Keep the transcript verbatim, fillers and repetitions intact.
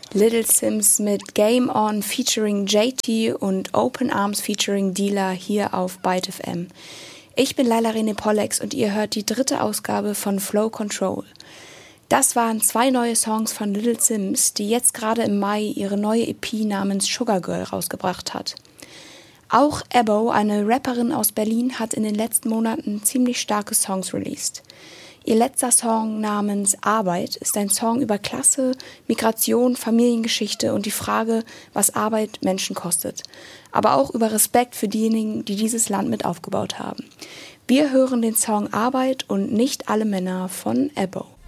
Little Simz mit Game On featuring J T und Open Arms featuring Dealer hier auf Byte F M. Ich bin Laila René Pollex und ihr hört die dritte Ausgabe von Flow Control. Das waren zwei neue Songs von Little Simz, die jetzt gerade im Mai ihre neue E P namens Sugar Girl rausgebracht hat. Auch Ebo, eine Rapperin aus Berlin, hat in den letzten Monaten ziemlich starke Songs released. Ihr letzter Song namens Arbeit ist ein Song über Klasse, Migration, Familiengeschichte und die Frage, was Arbeit Menschen kostet. Aber auch über Respekt für diejenigen, die dieses Land mit aufgebaut haben. Wir hören den Song Arbeit und nicht alle Männer von Ebo.